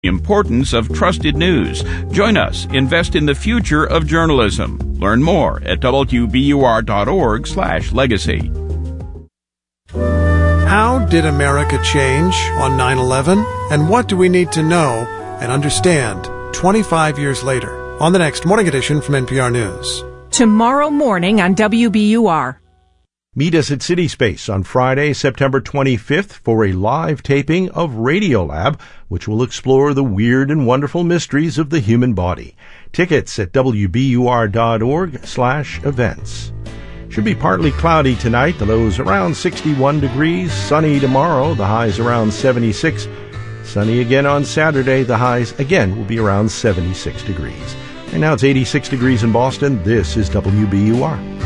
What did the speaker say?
Importance of trusted news. Join us. Invest in the future of journalism. Learn more at wbur.org/legacy. How did America change on 9/11? And what do we need to know and understand 25 years later? On the next Morning Edition from NPR News. Tomorrow morning on WBUR. Meet us at City Space on Friday, September 25th for a live taping of Radiolab, which will explore the weird and wonderful mysteries of the human body. Tickets at wbur.org/events. Should be partly cloudy tonight, the lows around 61 degrees. Sunny tomorrow, the highs around 76. Sunny again on Saturday, the highs again will be around 76 degrees. And now it's 86 degrees in Boston. This is WBUR.